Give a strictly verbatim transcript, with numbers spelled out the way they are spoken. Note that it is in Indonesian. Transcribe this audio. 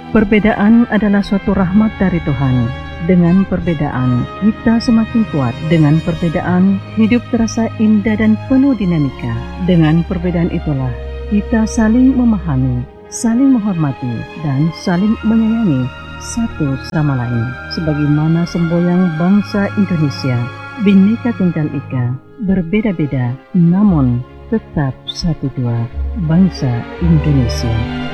Perbedaan adalah suatu rahmat dari Tuhan. Dengan perbedaan, kita semakin kuat. Dengan perbedaan, hidup terasa indah dan penuh dinamika. Dengan perbedaan itulah, kita saling memahami, saling menghormati, dan saling menyayangi satu sama lain. Sebagaimana semboyan bangsa Indonesia, Bhinneka Tunggal Ika, berbeda-beda, namun tetap satu dua bangsa Indonesia.